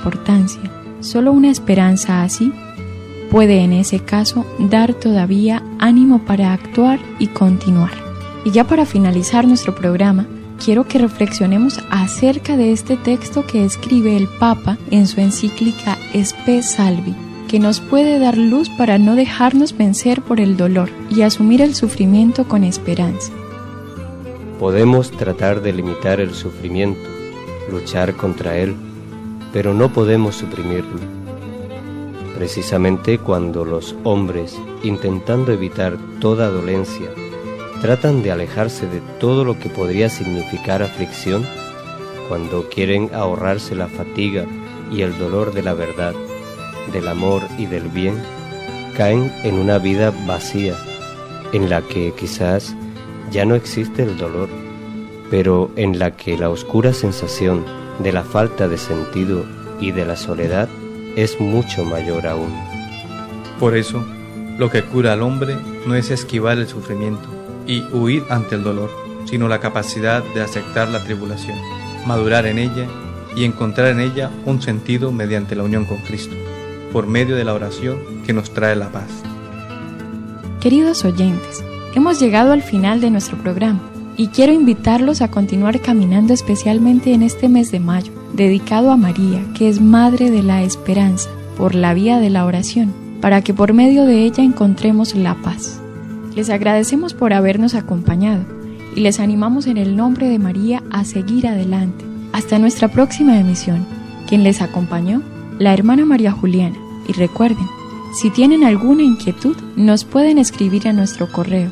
importancia. Solo una esperanza así puede en ese caso dar todavía ánimo para actuar y continuar. Y ya para finalizar nuestro programa, quiero que reflexionemos acerca de este texto que escribe el Papa en su encíclica Spe Salvi, que nos puede dar luz para no dejarnos vencer por el dolor y asumir el sufrimiento con esperanza. Podemos tratar de limitar el sufrimiento, luchar contra él, pero no podemos suprimirlo. Precisamente cuando los hombres, intentando evitar toda dolencia, tratan de alejarse de todo lo que podría significar aflicción, cuando quieren ahorrarse la fatiga y el dolor de la verdad, del amor y del bien, caen en una vida vacía, en la que quizás ya no existe el dolor, pero en la que la oscura sensación de la falta de sentido y de la soledad es mucho mayor aún. Por eso, lo que cura al hombre no es esquivar el sufrimiento y huir ante el dolor, sino la capacidad de aceptar la tribulación, madurar en ella y encontrar en ella un sentido mediante la unión con Cristo, por medio de la oración que nos trae la paz. Queridos oyentes, hemos llegado al final de nuestro programa y quiero invitarlos a continuar caminando especialmente en este mes de mayo, dedicado a María, que es Madre de la Esperanza, por la vía de la oración, para que por medio de ella encontremos la paz. Les agradecemos por habernos acompañado y les animamos en el nombre de María a seguir adelante. Hasta nuestra próxima emisión. Quien les acompañó, la hermana María Juliana. Y recuerden, si tienen alguna inquietud, nos pueden escribir a nuestro correo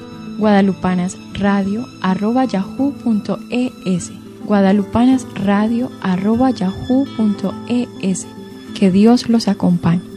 guadalupanasradio@yahoo.es guadalupanasradio@yahoo.es. Que Dios los acompañe.